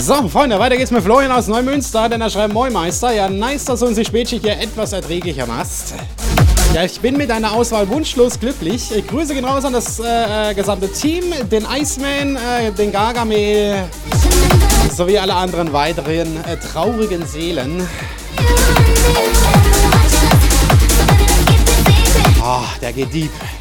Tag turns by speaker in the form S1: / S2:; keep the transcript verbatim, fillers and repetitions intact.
S1: So, Freunde, weiter geht's mit Florian aus Neumünster, denn er schreibt: Moin Meister, ja nice, dass du uns die Spätschicht hier etwas erträglicher machst. Ja, ich bin mit deiner Auswahl wunschlos glücklich. Ich grüße gehen raus an das äh, gesamte Team, den Iceman, äh, den Gargamel, sowie alle anderen weiteren äh, traurigen Seelen. Oh, der geht deep.